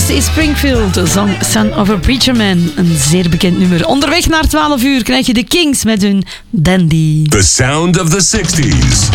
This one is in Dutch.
eerste is Springfield, de song Son of a Preacher Man. Een zeer bekend nummer. Onderweg naar 12 uur krijg je de Kings met hun Dandy. The sound of the 60s.